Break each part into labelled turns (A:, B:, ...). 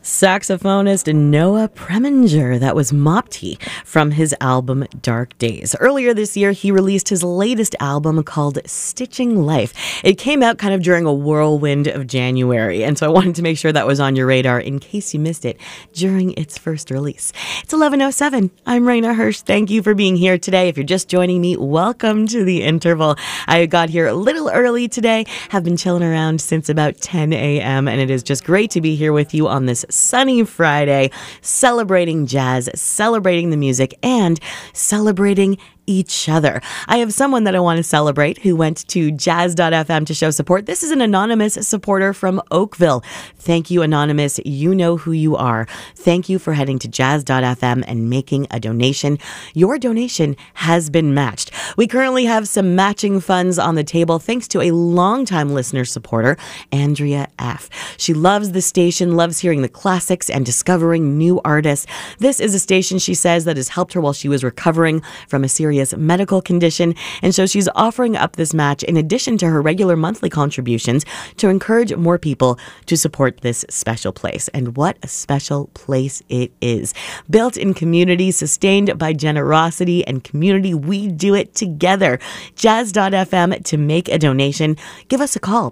A: Saxophonist Noah Preminger. That was Mopti from his album Dark Days. Earlier this year, he released his latest album called Stitching Life. It came out kind of during a whirlwind of January, and so I wanted to make sure that was on your radar in case you missed it during its first release. It's 11:07. I'm Raina Hirsch. Thank you for being here today. If you're just joining me, welcome to The Interval. I got here a little early today, have been chilling around since about 10 a.m., and it is just great to be here with you on this sunny Friday, celebrating jazz, celebrating the music, and celebrating each other. I have someone that I want to celebrate who went to jazz.fm to show support. This is an anonymous supporter from Oakville. Thank you, Anonymous. You know who you are. Thank you for heading to jazz.fm and making a donation. Your donation has been matched. We currently have some matching funds on the table thanks to a longtime listener supporter, Andrea F. She loves the station, loves hearing the classics and discovering new artists. This is a station, she says, that has helped her while she was recovering from a serious medical condition, and so she's offering up this match in addition to her regular monthly contributions to encourage more people to support this special place. And what a special place it is. Built in community, sustained by generosity and community, we do it together. Jazz.fm to make a donation. Give us a call,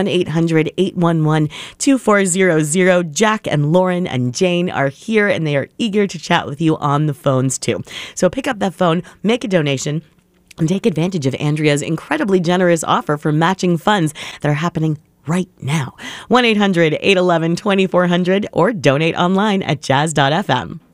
A: 1-800-811-2400. Jack and Lauren and Jane are here, and they are eager to chat with you on the phones too. So pick up that phone, make a donation, and take advantage of Andrea's incredibly generous offer for matching funds that are happening right now. 1-800-811-2400 or donate online at jazz.fm.